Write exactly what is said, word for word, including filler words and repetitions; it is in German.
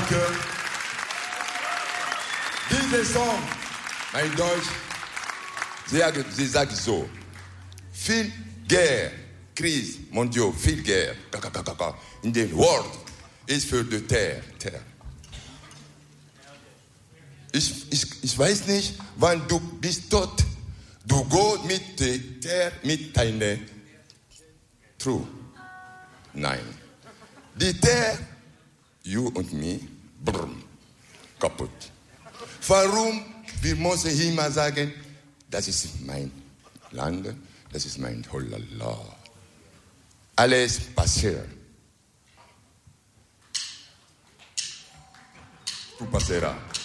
danke. Dieser Song, mein Deutsch, sie, sie sagt so, viel Guerre, Krise, mon Dieu, viel Guerre, in the world ist für die Terre. Terre. Ich, ich, ich weiß nicht, wann du bist tot, du gehst mit der Terre, mit deiner True. Nein. Die Terre, you und me, brumm, kaputt. Warum? Wir müssen immer sagen, das ist mein Land, das ist mein Holala. Alles passiert. Tu passeras.